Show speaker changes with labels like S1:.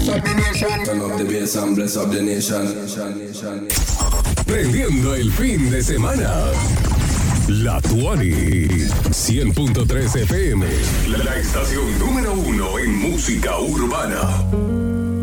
S1: up the nation.
S2: Turn up the bass and bless up the nation.
S3: Prendiendo el fin de semana. La Tuani 100.3 FM. La estación número 1 en música urbana.